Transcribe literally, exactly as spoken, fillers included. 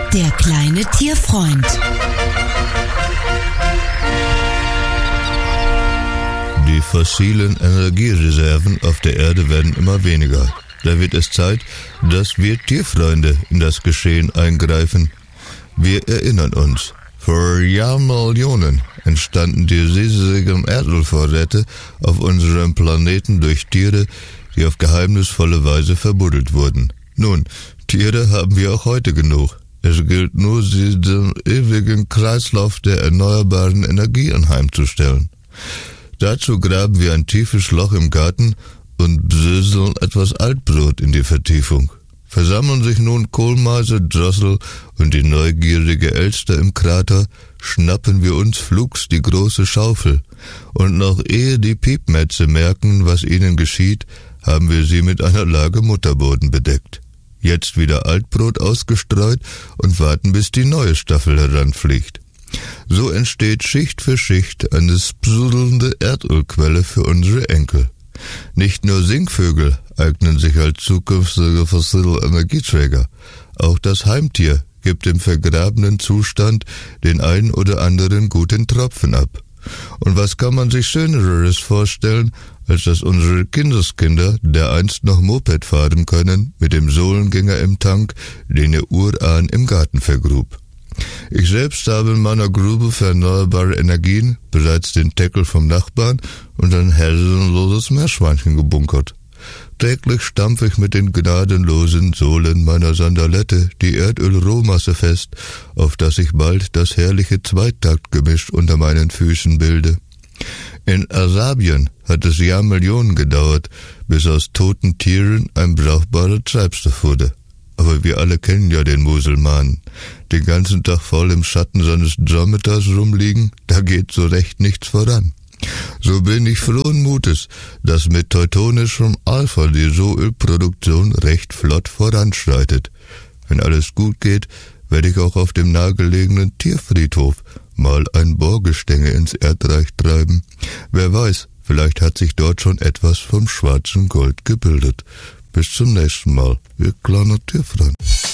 Der kleine Tierfreund. Die fossilen Energiereserven auf der Erde werden immer weniger. Da wird es Zeit, dass wir Tierfreunde in das Geschehen eingreifen. Wir erinnern uns, vor Jahrmillionen entstanden die riesigen Erdölvorräte auf unserem Planeten durch Tiere, die auf geheimnisvolle Weise verbuddelt wurden. Nun, Tiere haben wir auch heute genug. Es gilt nur, sie dem ewigen Kreislauf der erneuerbaren Energie anheimzustellen. Dazu graben wir ein tiefes Loch im Garten und bröseln etwas Altbrot in die Vertiefung. Versammeln sich nun Kohlmeise, Drossel und die neugierige Elster im Krater, schnappen wir uns flugs die große Schaufel. Und noch ehe die Piepmätze merken, was ihnen geschieht, haben wir sie mit einer Lage Mutterboden bedeckt. Jetzt wieder Altbrot ausgestreut und warten, bis die neue Staffel heranfliegt. So entsteht Schicht für Schicht eine sprudelnde Erdölquelle für unsere Enkel. Nicht nur Singvögel eignen sich als zukünftige fossile Energieträger. Auch das Heimtier gibt im vergrabenen Zustand den ein oder anderen guten Tropfen ab. Und was kann man sich Schöneres vorstellen, als dass unsere Kindeskinder dereinst noch Moped fahren können mit dem Sohlengänger im Tank, den ihr Urahn im Garten vergrub. Ich selbst habe in meiner Grube für erneuerbare Energien bereits den Deckel vom Nachbarn und ein herrenloses Meerschweinchen gebunkert. Täglich stampfe ich mit den gnadenlosen Sohlen meiner Sandalette die Erdölrohmasse fest, auf das ich bald das herrliche Zweitaktgemisch unter meinen Füßen bilde. In Arabien hat es Jahrmillionen gedauert, bis aus toten Tieren ein brauchbarer Treibstoff wurde. Aber wir alle kennen ja den Muselmanen. Den ganzen Tag voll im Schatten seines Dromedars rumliegen, da geht so recht nichts voran. So bin ich frohen Mutes, dass mit teutonischem Alpha die Rohölproduktion recht flott voranschreitet. Wenn alles gut geht, werde ich auch auf dem nahegelegenen Tierfriedhof mal ein Bohrgestänge ins Erdreich treiben. Wer weiß, vielleicht hat sich dort schon etwas vom schwarzen Gold gebildet. Bis zum nächsten Mal, ihr kleiner Tierfreund.